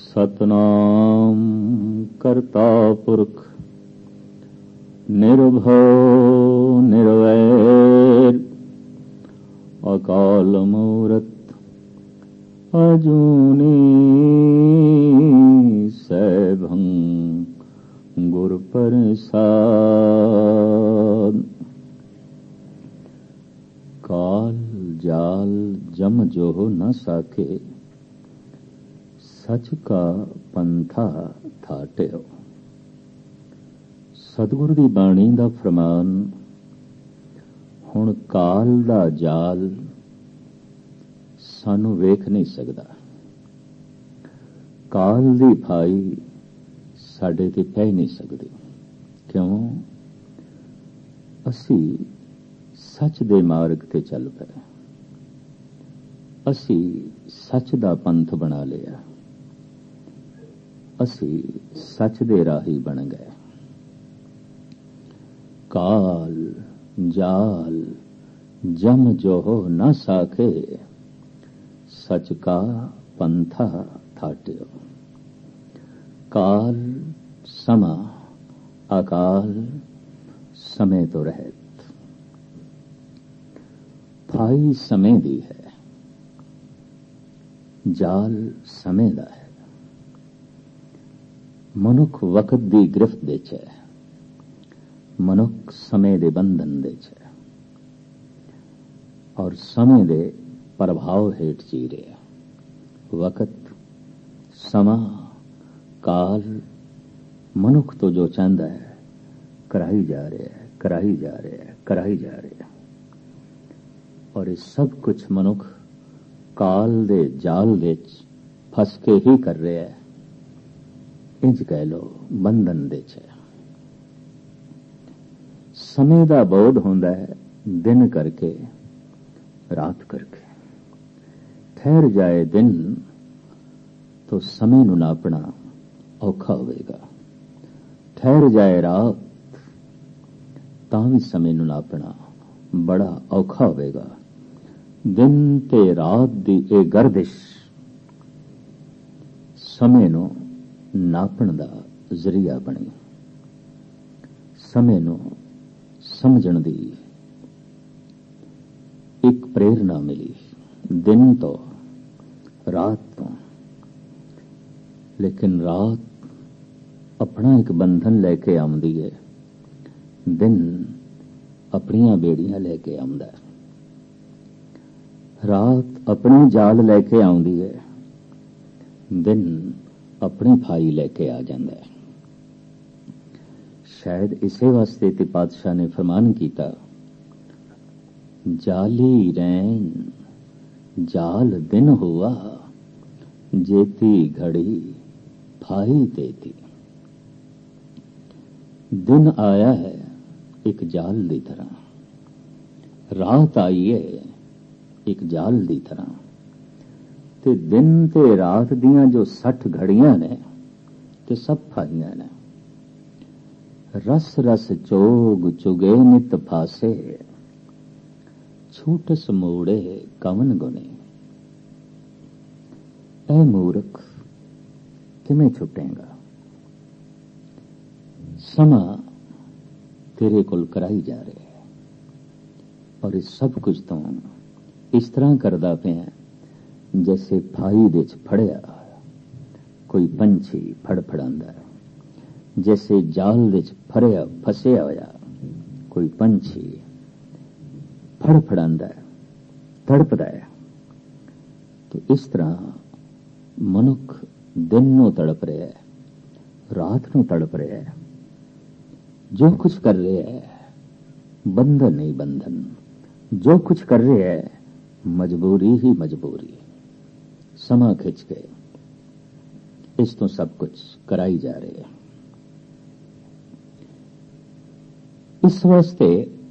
सतनाम करता पुरख निर्भव निर्वैर अकाल मूरत अजूनी सैभं गुर प्रसाद। काल जाल जम जो न साके सच का पंथा थाटियो। सतगुरु की बाणी का फरमान हुण काल दा जाल सानू वेख नहीं सकता। काल दी फाई साडे ते पै नहीं सकती। क्यों? असी सच दे मार्ग ते चल पे, असी सच दा पंथ बना लिया, असी सच दे राही बन गए। काल जाल जम जोहो न साखे सच का पंथा थाटियो। काल समा अकाल समय तो रहत, फाई समय दी है, जाल समय दा है। मनुख वक्त दी गिरफ्त दे च है, मनुख समय दे बंधन दे च है और समय दे प्रभाव हेठ जी रहे। वक्त समा काल मनुख तो जो चाहता है कराई जा रहे है, कराई जा रहे है, कराई जा रहे है। और ये सब कुछ मनुख काल दे जाल दे फस के ही कर रहे है। इंज कह लो बंधन दे च। समय दा बोध होंदा है दिन करके रात करके। ठहर जाए दिन तो समय नू नापना औखा होवेगा, ठहर जाए रात तां भी समय नू नापना बड़ा औखा होवेगा। दिन ते रात दी ए गर्दिश समय नू नापण दा जरिया बनी, समय नू समझण दी एक प्रेरणा मिली दिन तो रात तो। लेकिन रात अपना एक बंधन लेके आउंदी है, दिन अपनियां बेड़ियां लेके आउंदा है। रात अपनी जाल लेके आउंदी है, दिन अपनी फाई लेके आ जाता है। शायद इसे वास्ते ते पातशाह ने फरमान किया, जाली रैन जाल दिन हुआ जेती घड़ी फाई तेती। दिन आया है एक जाल दी तरह, रात आई है एक जाल दी तरह। ते दिन ते रात दियां जो 60 घड़ियां ने ते सब फाइयां ने। रस रस चोग चुगे नित फासे छूटस मोड़े कवन गुने। ऐ मूर्ख किमें छुटेगा, समा तेरे कोल कराई जा रहे है। और इस सब कुछ तो इस तरह करदा पे है जैसे फाई दे च फड़िया कोई पंछी फड़फड़ांदा है, जैसे जाल दे च फड़िया फसिया होया कोई पंछी फड़फड़ांदा है, तड़पदा है। तो इस तरह मनुख दिन नू तड़प रहा है, रात नू तड़प रहा है। जो कुछ कर रहे है बंधन नहीं बंधन, जो कुछ कर रहे है मजबूरी ही मजबूरी। समा खिंच के इस तो सब कुछ कराई जा रहे है। इस वास्ते